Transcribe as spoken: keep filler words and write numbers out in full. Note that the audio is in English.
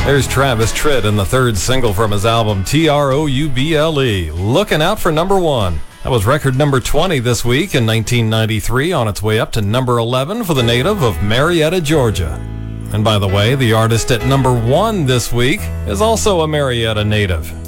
There's Travis Tritt in the third single from his album T R O U B L E, Looking Out for Number One. That was record number twenty this week in nineteen ninety-three, on its way up to number eleven for the native of Marietta, Georgia. And by the way, the artist at number one this week is also a Marietta native.